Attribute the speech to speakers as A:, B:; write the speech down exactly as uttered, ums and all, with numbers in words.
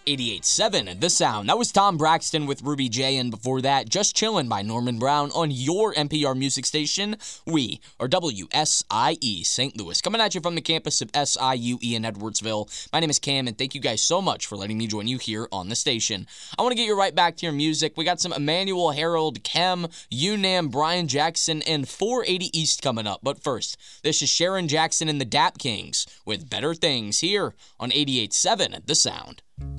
A: eighty-eight point seven The Sound. That was Tom Braxton with Ruby J, and before that, Just Chillin' by Norman Brown on your N P R music station. We are W S I E Saint Louis, coming at you from the campus of S I U E in Edwardsville. My name is Cam, and thank you guys so much for letting me join you here on the station. I want to get you right back to your music. We got some Emmanuel Harold, Kem, UNAM, Brian Jackson, and four eighty East coming up. But first, this is Sharon Jackson and the Dap Kings with Better Things here on eighty-eight point seven The Sound.